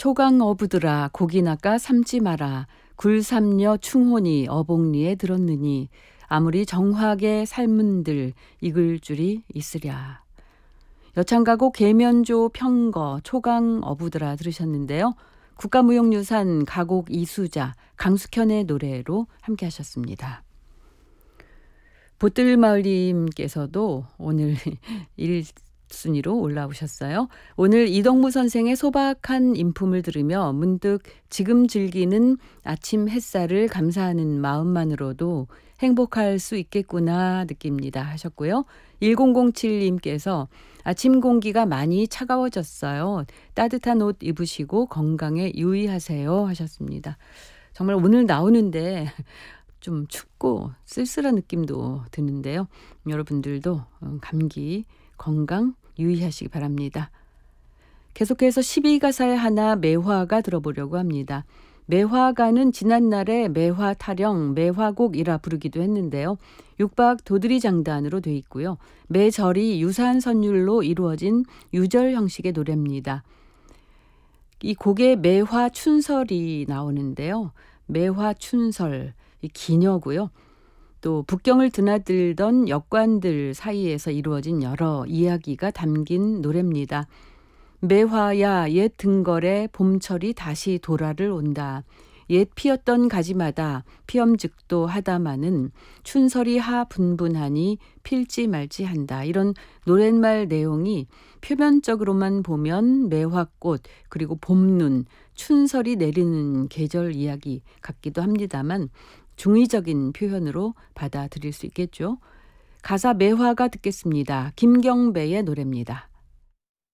초강 어부들아 고기 낚아 삶지 마라. 굴삼려 충혼이 어복리에 들었느니 아무리 정확에 삶은들 익을 줄이 있으랴. 여창가곡 계면조 평거 초강 어부들아 들으셨는데요. 국가무형유산 가곡 이수자 강숙현의 노래로 함께 하셨습니다. 보뜰마을님께서도 오늘 1순위로 올라오셨어요. 오늘 이덕무 선생의 소박한 인품을 들으며 문득 지금 즐기는 아침 햇살을 감사하는 마음만으로도 행복할 수 있겠구나 느낍니다 하셨고요. 1007님께서 아침 공기가 많이 차가워졌어요. 따뜻한 옷 입으시고 건강에 유의하세요 하셨습니다. 정말 오늘 나오는데 좀 춥고 쓸쓸한 느낌도 드는데요. 여러분들도 감기, 건강 유의하시기 바랍니다. 계속해서 12가사의 하나 매화가 들어보려고 합니다. 매화가는 지난날에 매화타령, 매화곡이라 부르기도 했는데요. 육박 도드리 장단으로 돼 있고요. 매절이 유사한 선율로 이루어진 유절 형식의 노래입니다. 이 곡에 매화춘설이 나오는데요. 매화춘설, 기녀고요. 또 북경을 드나들던 역관들 사이에서 이루어진 여러 이야기가 담긴 노래입니다. 매화야 옛 등걸에 봄철이 다시 돌아를 온다. 옛 피었던 가지마다 피엄즉도 하다마는 춘설이 하 분분하니 필지 말지 한다. 이런 노랫말 내용이 표면적으로만 보면 매화꽃 그리고 봄눈, 춘설이 내리는 계절 이야기 같기도 합니다만 중의적인 표현으로 받아들일 수 있겠죠. 가사 매화가 듣겠습니다. 김경배의 노래입니다.